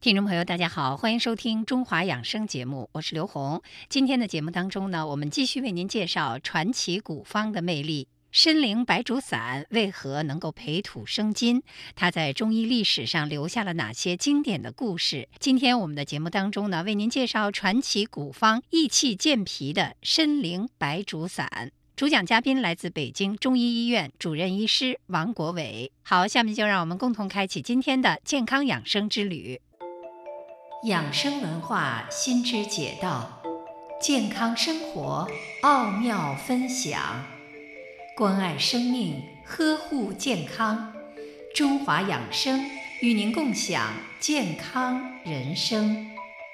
听众朋友，大家好，欢迎收听中华养生节目，我是刘红。今天的节目当中呢，我们继续为您介绍传奇古方的魅力。参苓白术散为何能够培土生金？它在中医历史上留下了哪些经典的故事？今天我们的节目当中呢，为您介绍传奇古方益气健脾的参苓白术散。主讲嘉宾来自北京中医医院主任医师王国伟。好，下面就让我们共同开启今天的健康养生之旅。养生文化新知解道，健康生活奥妙分享，关爱生命，呵护健康。中华养生与您共享健康人生。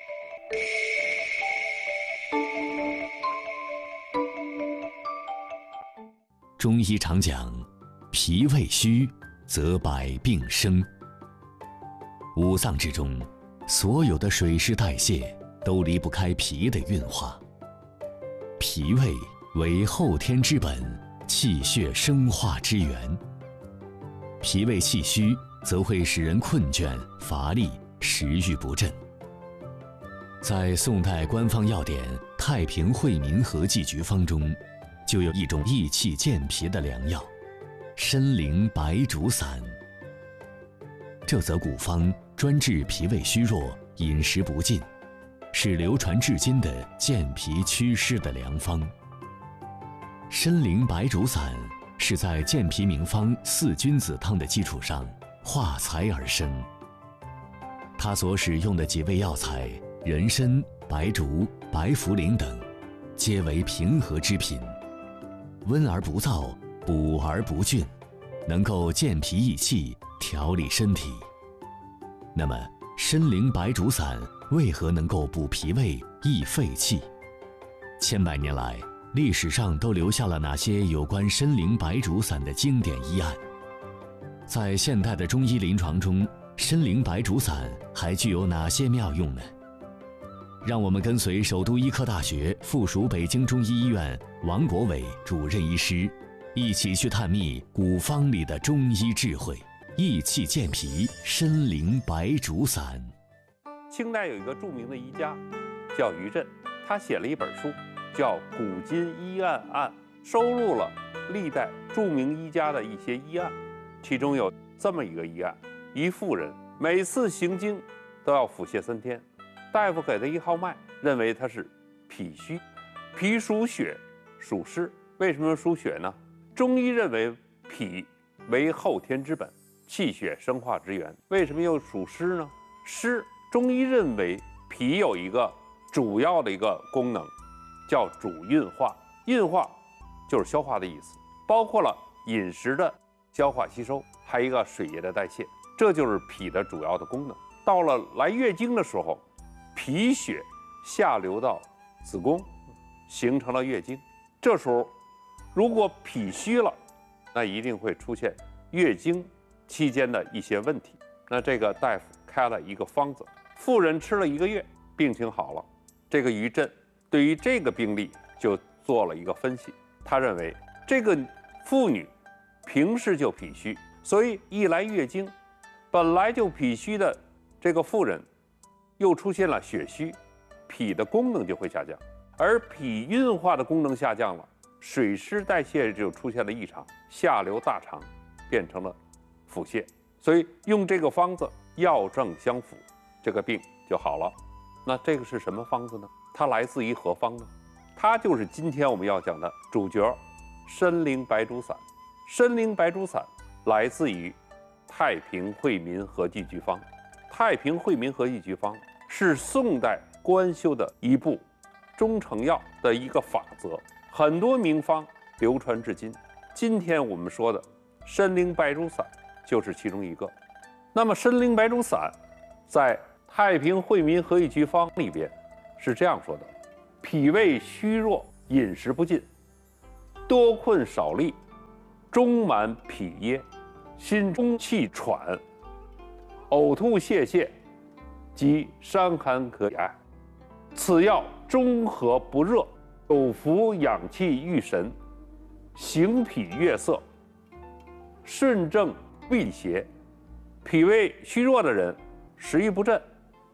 中医常讲，脾胃虚则百病生。五脏之中，所有的水湿代谢都离不开脾的运化。脾胃为后天之本，气血生化之源。脾胃气虚，则会使人困倦、乏力、食欲不振。在宋代官方药典《太平惠民和剂局方》中，就有一种益气健脾的良药——参苓白术散。这则古方专治脾胃虚弱、饮食不进，是流传至今的健脾祛湿的良方。参苓白术散是在健脾名方4君子汤的基础上化材而生。它所使用的几味药材人参、白术、白茯苓等，皆为平和之品，温而不燥，补而不峻，能够健脾益气，调理身体。那么参苓白术散为何能够补脾胃、益肺气？千百年来，历史上都留下了哪些有关参苓白术散的经典医案？在现代的中医临床中，参苓白术散还具有哪些妙用呢？让我们跟随首都医科大学附属北京中医医院王国伟主任医师，一起去探秘古方里的中医智慧。益气健脾，参苓白术散。 清代有一个著名的医家叫于震，他写了一本书叫《古今医案案》，收录了历代著名医家的一些医案。其中有这么一个医案：一妇人每次行经都要腹泻3天，大夫给他一号脉，认为他是脾虚。脾属血，属湿。为什么属血呢？中医认为脾为后天之本，气血生化之源。为什么又属湿呢？湿，中医认为脾有一个主要的一个功能，叫主运化。运化就是消化的意思，包括了饮食的消化吸收，还有一个水液的代谢，这就是脾的主要的功能。到了来月经的时候，脾血下流到子宫，形成了月经。这时候如果脾虚了，那一定会出现月经期间的一些问题。那这个大夫开了一个方子，妇人吃了1个月，病情好了。这个于震对于这个病例就做了一个分析，他认为这个妇女平时就脾虚，所以一来月经，本来就脾虚的这个妇人又出现了血虚，脾的功能就会下降，而脾运化的功能下降了，水湿代谢就出现了异常，下流大肠变成了腹泻。所以用这个方子药正相辅，这个病就好了。那这个是什么方子呢？它来自于何方呢？它就是今天我们要讲的主角参苓白术散。参苓白术散来自于太平惠民和剂局方。太平惠民和剂局方是宋代官修的一部中成药的一个法则，很多名方流传至今。今天我们说的参苓白术散就是其中一个。那么参苓白术散在太平惠民和剂局方里边是这样说的：脾胃虚弱，饮食不进，多困少力，中满脾噎，心中气喘，呕吐泄泻，及伤寒可癌。此药中和不热，有服养气郁神，行脾悦色，顺正胃邪。脾胃虚弱的人，食欲不振，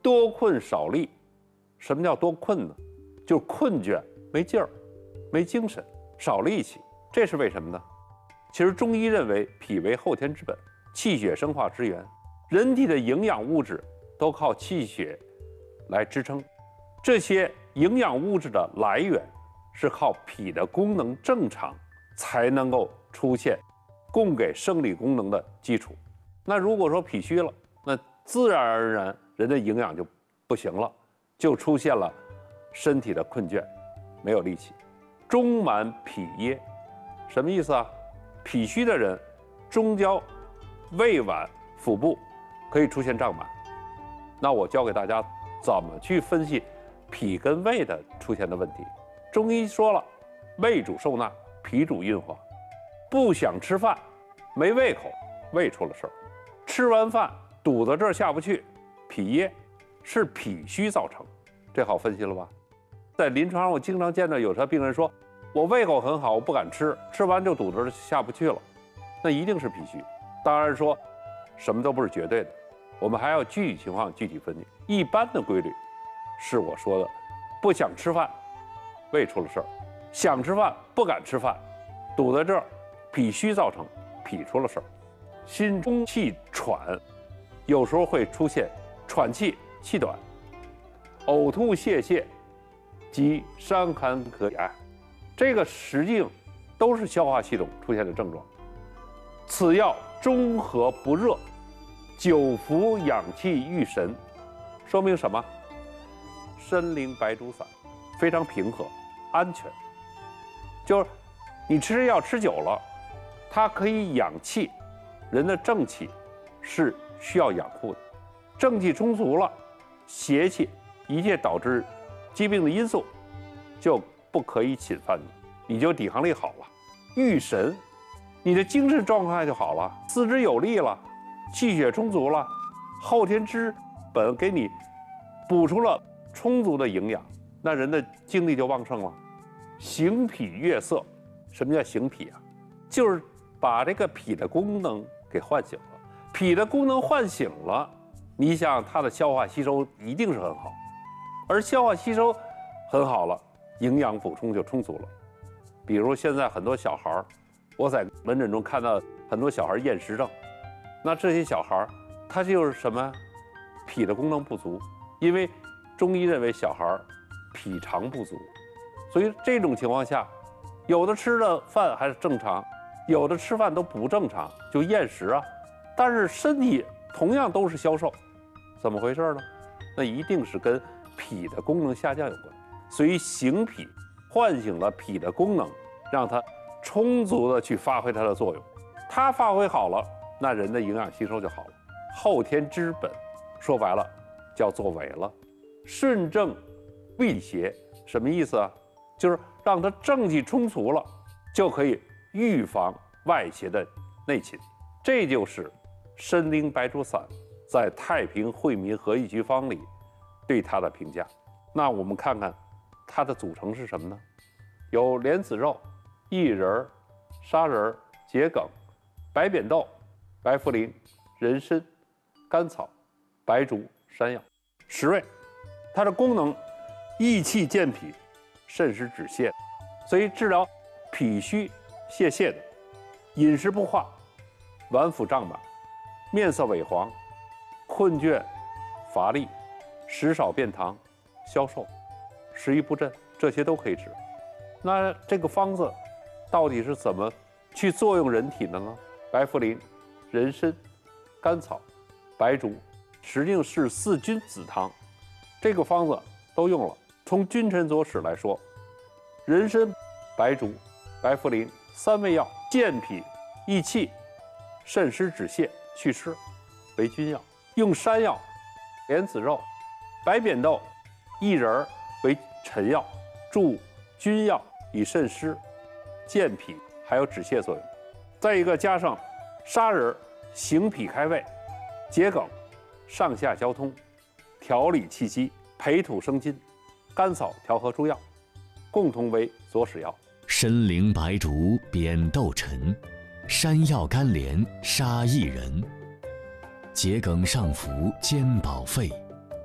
多困少力。什么叫多困呢？就是困倦、没劲儿、没精神、少力气。这是为什么呢？其实中医认为脾为后天之本，气血生化之源，人体的营养物质都靠气血来支撑。这些营养物质的来源是靠脾的功能正常才能够出现供给生理功能的基础。那如果说脾虚了，那自然而然人的营养就不行了，就出现了身体的困胀，没有力气。中满脾噎，什么意思啊？脾虚的人，中焦、胃脘、腹部可以出现胀满。那我教给大家怎么去分析脾跟胃的出现的问题。中医说了，胃主受纳，脾主运化。不想吃饭，没胃口，胃出了事儿。吃完饭肚子这儿下不去，脾噎，是脾虚造成。这好分析了吧？在临床上我经常见到有些病人说，我胃口很好，我不敢吃，吃完就肚子下不去了，那一定是脾虚。当然说什么都不是绝对的，我们还要具体情况具体分析。一般的规律是我说的，不想吃饭，胃出了事儿；想吃饭不敢吃饭，堵在这儿，脾虚造成，脾出了事儿。心中气喘，有时候会出现喘气、气短、呕吐、泄泻及伤寒咳哑，这个实际都是消化系统出现的症状。此药中和不热，久服养气育神，说明什么？参苓白术散非常平和、安全。就是你吃药吃久了，它可以养气，人的正气是需要养护的，正气充足了，邪气一切导致疾病的因素就不可以侵犯你，你就抵抗力好了，育神，你的精神状态就好了，四肢有力了，气血充足了，后天之本给你补充了充足的营养，那人的精力就旺盛了。行脾悦色，什么叫行脾啊？就是把这个脾的功能给唤醒了。脾的功能唤醒了，你想它的消化吸收一定是很好，而消化吸收很好了，营养补充就充足了。比如现在很多小孩，我在门诊中看到很多小孩厌食症，那这些小孩他就是什么？脾的功能不足，因为中医认为小孩脾肠不足，所以这种情况下，有的吃的饭还是正常，有的吃饭都不正常，就厌食啊。但是身体同样都是消瘦，怎么回事呢？那一定是跟脾的功能下降有关。所以行脾唤醒了脾的功能，让它充足的去发挥它的作用。它发挥好了，那人的营养吸收就好了。后天之本，说白了叫做伪了。顺正避邪，什么意思啊？就是让它正气充足了，就可以预防外邪的内侵。这就是参苓白术散在《太平惠民和益局方》里对它的评价。那我们看看它的组成是什么呢？有莲子肉、薏仁、砂仁、桔梗、白扁豆、白茯苓、人参、甘草、白术、山药10味。它的功能益气健脾、渗湿止泻，所以治疗脾虚泄泻的、饮食不化、脘腹胀满、面色萎黄、困倦乏力、食少便溏、消瘦、食欲不振，这些都可以治。那这个方子到底是怎么去作用人体的呢？白茯苓、人参、甘草、白术，实际上是4君子汤，这个方子都用了。从君臣佐使来说，人参、白术、白茯苓3味药，健脾益气、渗湿止泻、祛湿为君药，用山药、莲子肉、白扁豆、薏仁为臣药，助君药以渗湿、健脾还有止泻作用。再一个加上砂仁行脾开胃，桔梗上下交通，调理气机，培土生金，甘草调和诸药，共同为佐使药。 参苓白术扁豆陈，山药甘莲沙薏仁，桔梗上服兼保肺，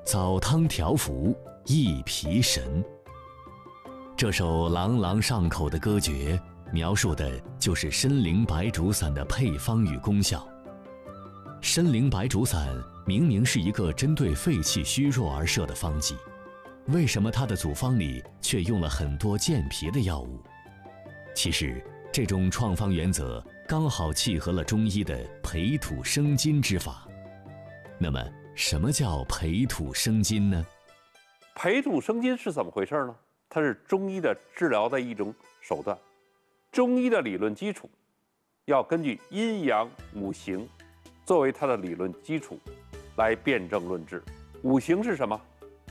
澡汤调服，益脾神。这首朗朗上口的歌诀，描述的就是参苓白术散的配方与功效。参苓白术散明明是一个针对肺气虚弱而设的方剂，为什么它的组方里却用了很多健脾的药物？其实，这种创方原则刚好契合了中医的培土生金之法。那么，什么叫培土生金呢？ 培土生金是怎么回事呢？它是中医的治疗的一种手段。中医的理论基础要根据阴阳五行作为它的理论基础来辩证论治。五行是什么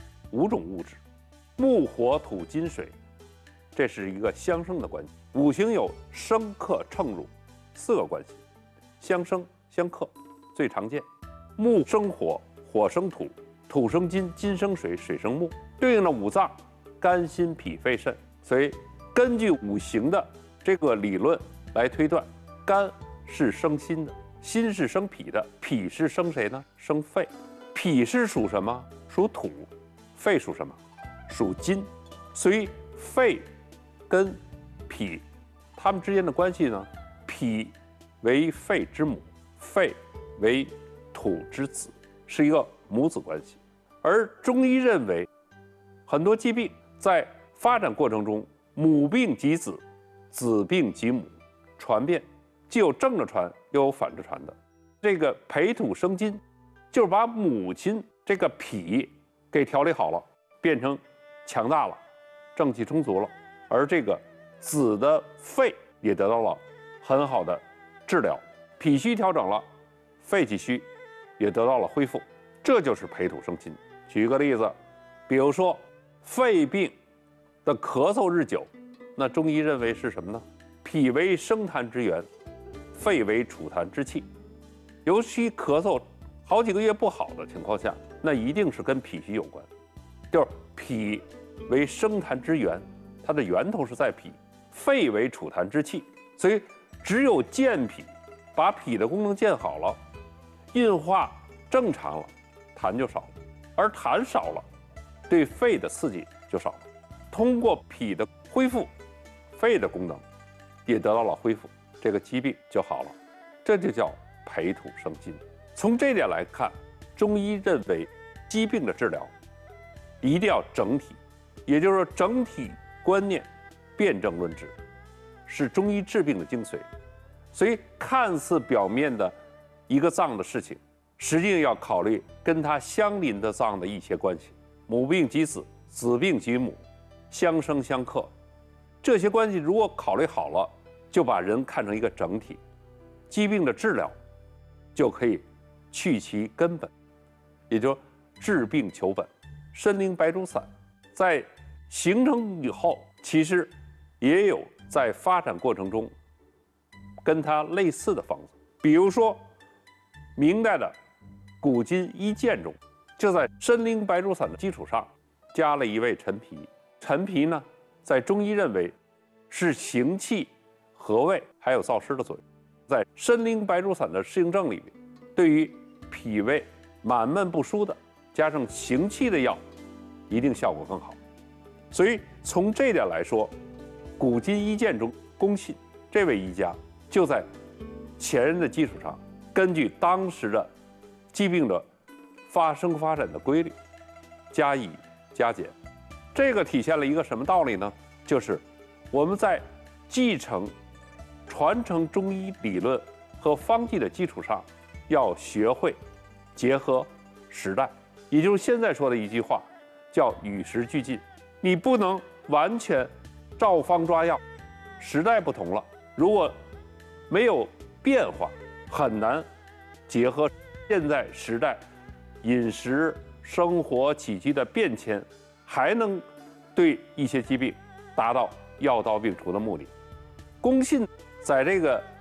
？5种物质，木火土金水，这是一个相生的关系。五行有生克乘入4个关系，相生相克最常见。木生火，火生土，土生金，金生水，水生木，对应的五脏肝心脾肺肾。所以根据五行的这个理论来推断，肝是生心的，心是生脾的，脾是生谁呢？生肺。脾是属什么？属土。肺属什么？属金。所以肺跟脾它们之间的关系呢，脾为肺之母，肺为土之子，是一个母子关系。而中医认为，很多疾病在发展过程中，母病及子，子病及母，传变既有正着传，又有反着传的。这个培土生金，就是把母亲这个脾给调理好了，变成强大了，正气充足了，而这个子的肺也得到了很好的治疗，脾虚调整了，肺气虚也得到了恢复，这就是培土生金。举个例子，比如说肺病的咳嗽日久，那中医认为是什么呢？脾为生痰之源，肺为储痰之器。尤其咳嗽好几个月不好的情况下，那一定是跟脾虚有关。就是脾为生痰之源，它的源头是在脾；肺为储痰之器。所以只有健脾，把脾的功能健好了，运化正常了，痰就少了。而痰少了，对肺的刺激就少了。通过脾的恢复，肺的功能也得到了恢复，这个疾病就好了。这就叫培土生金。从这点来看，中医认为疾病的治疗一定要整体，也就是说整体观念，辩证论治，是中医治病的精髓。所以看似表面的一个脏的事情，实际上要考虑跟它相邻的脏的一些关系，母病及子，子病及母，相生相克，这些关系如果考虑好了，就把人看成一个整体，疾病的治疗就可以去其根本，也就是治病求本。参苓白术散在形成以后，其实也有在发展过程中跟它类似的方子，比如说明代的古今医鉴中，就在参苓白术散的基础上加了一味陈皮。陈皮呢，在中医认为是行气、和胃还有燥湿的作用。在参苓白术散的适应症里面，对于脾胃满闷不舒的，加上行气的药，一定效果更好。所以从这点来说，古今医鉴中，龚信这位医家就在前人的基础上，根据当时的疾病的发展的规律，加以加减。这个体现了一个什么道理呢？就是我们在继承、传承中医理论和方剂的基础上，要学会结合时代，也就是现在说的一句话，叫与时俱进。你不能完全照方抓药，时代不同了，如果没有变化，很难结合现在时代饮食、生活起居的变迁，还能对一些疾病达到药到病除的目的。龚信在这个